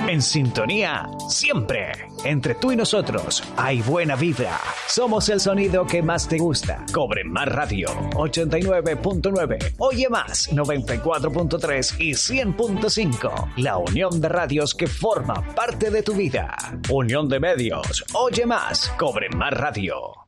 En sintonía, siempre. Entre tú y nosotros hay buena vibra. Somos el sonido que más te gusta. Cobre Más Radio 89.9. Oye Más 94.3 y 100.5. La unión de radios que forma parte de tu vida. Unión de medios. Oye Más. Cobre Más Radio.